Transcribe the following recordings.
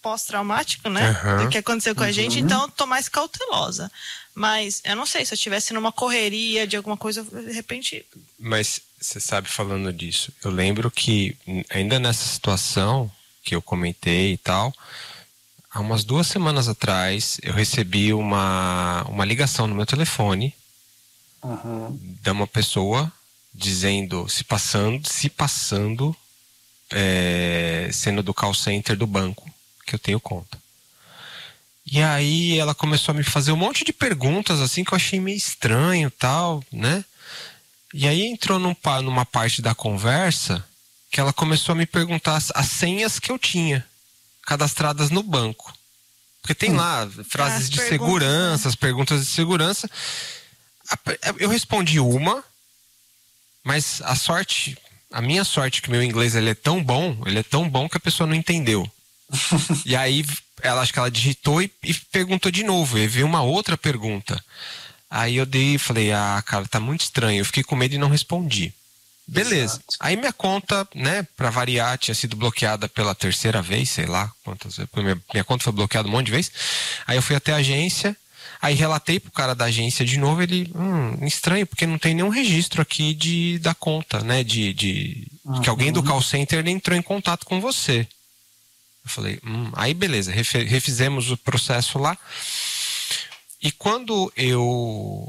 pós-traumático, né? Do que aconteceu com a gente, então eu tô mais cautelosa. Mas eu não sei, se eu estivesse numa correria de alguma coisa, de repente... Mas você sabe, falando disso, eu lembro que ainda nessa situação que eu comentei e tal, há umas 2 semanas atrás, eu recebi uma ligação no meu telefone de uma pessoa dizendo, se passando, sendo do call center do banco que eu tenho conta. E aí ela começou a me fazer um monte de perguntas assim que eu achei meio estranho, tal, né? E aí entrou numa parte da conversa que ela começou a me perguntar as senhas que eu tinha cadastradas no banco. Porque tem lá frases de segurança, as perguntas de segurança. Eu respondi uma, mas a minha sorte que meu inglês ele é tão bom que a pessoa não entendeu. E aí acho que ela digitou e perguntou de novo, e veio uma outra pergunta. Aí eu falei, cara, tá muito estranho. Eu fiquei com medo e não respondi. Beleza. Exato. Aí minha conta, né, pra variar, tinha sido bloqueada pela 3ª vez, sei lá quantas vezes. Minha conta foi bloqueada um monte de vezes. Aí eu fui até a agência, aí relatei pro cara da agência de novo, ele, estranho, porque não tem nenhum registro aqui da conta, né, que alguém do call center entrou em contato com você. Eu falei, aí beleza, refizemos o processo lá. E quando eu,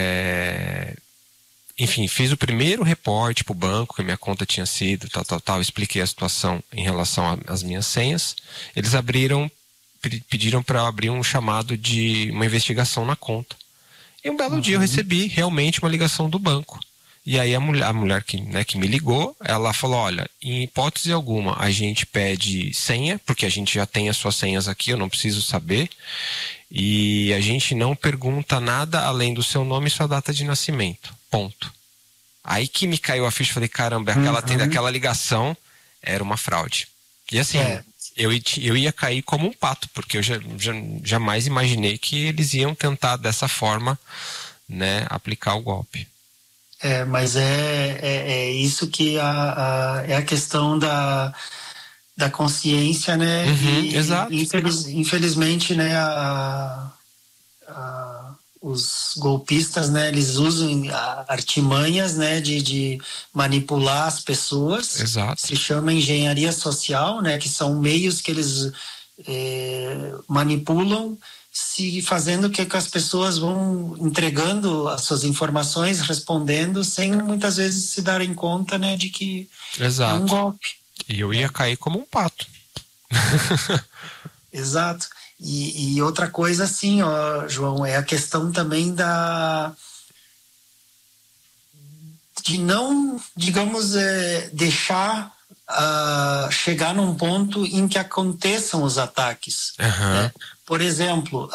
enfim, fiz o primeiro reporte pro banco, que a minha conta tinha sido, tal, expliquei a situação em relação às minhas senhas, eles pediram para abrir um chamado de uma investigação na conta. E um belo dia eu recebi realmente uma ligação do banco. E aí a mulher que me ligou, ela falou, olha, em hipótese alguma, a gente pede senha, porque a gente já tem as suas senhas aqui, eu não preciso saber. E a gente não pergunta nada além do seu nome e sua data de nascimento. Ponto. Aí que me caiu a ficha, falei, caramba, aquela ligação era uma fraude. E assim, eu ia cair como um pato, porque eu jamais imaginei que eles iam tentar dessa forma, né, aplicar o golpe. Mas é isso que é a questão da consciência, né? Exato. Infelizmente, né, os golpistas, né, eles usam artimanhas, né, de manipular as pessoas. Exato. Se chama engenharia social, né, que são meios que eles manipulam, fazendo que as pessoas vão entregando as suas informações, respondendo, sem muitas vezes se darem conta, né, de que Exato. é um golpe. E eu ia cair como um pato. Exato. E outra coisa, assim, ó, João, é a questão também de não, digamos, deixar chegar num ponto em que aconteçam os ataques. Né? Por exemplo,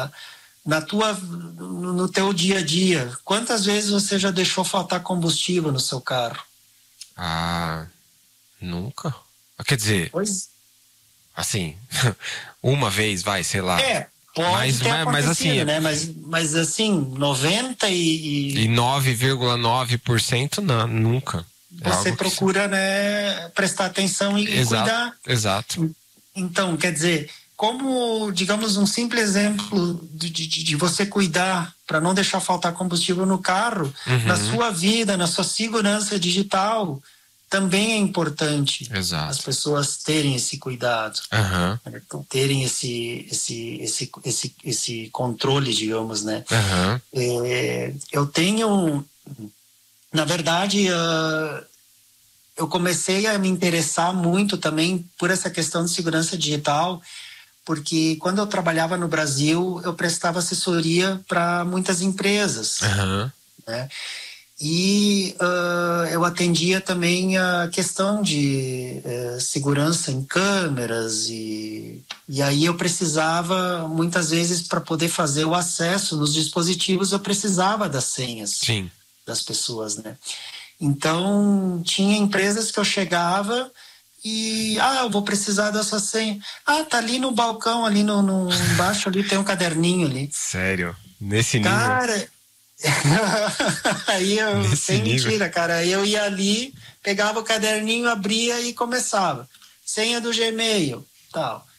no teu dia a dia, quantas vezes você já deixou faltar combustível no seu carro? Nunca. Quer dizer, assim, uma vez, sei lá. Pode ter acontecido, mas assim, né? Mas assim, 99,9% não, nunca. Você procura, né, prestar atenção e cuidar. Exato. Então, quer dizer, como, digamos, um simples exemplo de você cuidar para não deixar faltar combustível no carro, na sua vida, na sua segurança digital, também é importante. Exato. As pessoas terem esse cuidado, terem esse controle, digamos, né? Eu tenho, na verdade, eu comecei a me interessar muito também por essa questão de segurança digital, porque quando eu trabalhava no Brasil, eu prestava assessoria para muitas empresas, né? E eu atendia também a questão de segurança em câmeras e aí eu precisava, muitas vezes, para poder fazer o acesso nos dispositivos, eu precisava das senhas das pessoas, né? Então, tinha empresas que eu chegava e, eu vou precisar dessa senha. Tá ali no balcão, ali no embaixo, ali tem um caderninho ali. Sério? Nesse nível? Cara... Aí sem mentira, cara, eu ia ali, pegava o caderninho, abria e começava, senha do Gmail, tal,